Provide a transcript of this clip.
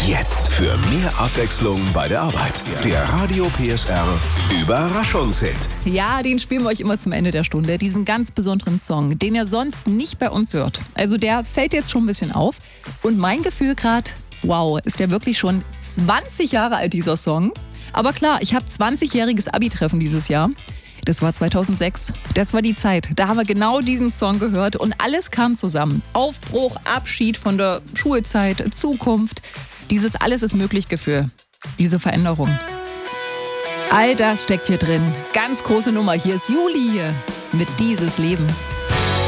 Jetzt für mehr Abwechslung bei der Arbeit. Der Radio PSR Überraschungshit. Ja, den spielen wir euch immer zum Ende der Stunde. Diesen ganz besonderen Song, den ihr sonst nicht bei uns hört. Also der fällt jetzt schon ein bisschen auf. Und mein Gefühl gerade, wow, ist der wirklich schon 20 Jahre alt, dieser Song. Aber klar, ich habe 20-jähriges Abi-Treffen dieses Jahr. Das war 2006. Das war die Zeit. Da haben wir genau diesen Song gehört und alles kam zusammen. Aufbruch, Abschied von der Schulzeit, Zukunft. Dieses Alles ist möglich Gefühl. Diese Veränderung. All das steckt hier drin. Ganz große Nummer. Hier ist Juli mit Dieses Leben.